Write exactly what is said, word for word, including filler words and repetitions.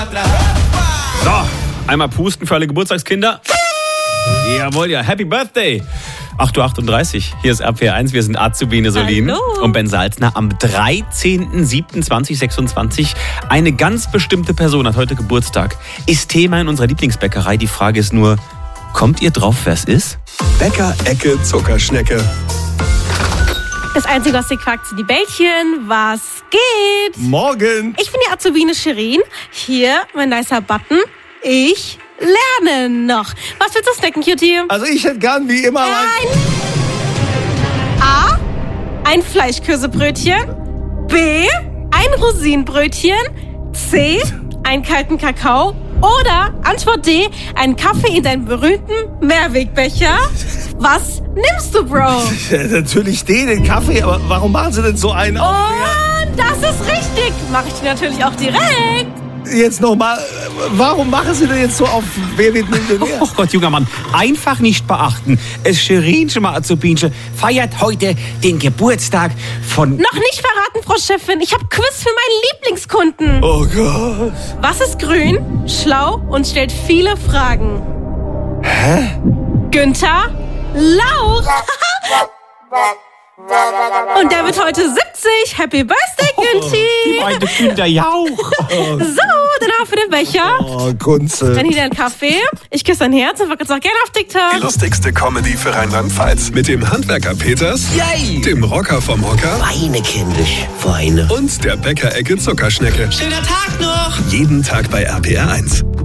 So, einmal pusten für alle Geburtstagskinder. Jawohl, ja. Happy Birthday. acht Uhr achtunddreißig. Hier ist R P R eins. Wir sind Azubine Solin Hallo. und Ben Salzner. Am dreizehnten siebten zweitausendsechsundzwanzig. Eine ganz bestimmte Person hat heute Geburtstag. Ist Thema in unserer Lieblingsbäckerei. Die Frage ist nur, kommt ihr drauf, wer es ist? Bäcker-Ecke Zuckerschnecke. Das Einzige, was ihr quackt, sind die Bällchen. Was geht? Morgen. Ich bin die Azubine Shirin. Hier mein nicer Button. Ich lerne noch. Was willst du snacken, Cutie? Also ich hätte gern wie immer Ein A. Ein Fleischkäsebrötchen. B. Ein Rosinenbrötchen. C. Einen kalten Kakao. Oder Antwort D. Einen Kaffee in deinem berühmten Mehrwegbecher. Was nimmst du, Bro? Ja, natürlich den, den Kaffee, aber warum machen Sie denn so einen auf? Und das ist richtig. Mache ich dir natürlich auch direkt. Jetzt nochmal, warum machen Sie denn jetzt so auf Wer wird Millionär? Oh Gott, junger Mann, einfach nicht beachten. Es Shirin schon mal Azubinchen feiert heute den Geburtstag von... Noch nicht verraten, Frau Chefin. Ich habe Quiz für meinen Lieblingskunden. Oh Gott. Was ist grün, schlau und stellt viele Fragen? Hä? Günther Lauch. Und der wird heute siebzig. Happy Birthday, Günthi. Die meinte Günther Jauch. So, danach für den Becher. Oh, Kunze. Dann hier dein Kaffee. Ich küsse dein Herz und folge uns auch gerne auf Die TikTok. lustigste Comedy für Rheinland-Pfalz. Mit dem Handwerker Peters, Yay! dem Rocker vom Hocker Weine, kindisch, Weine. und der Bäcker-Ecke Zuckerschnecke. Schöner Tag noch! Jeden Tag bei R P R eins.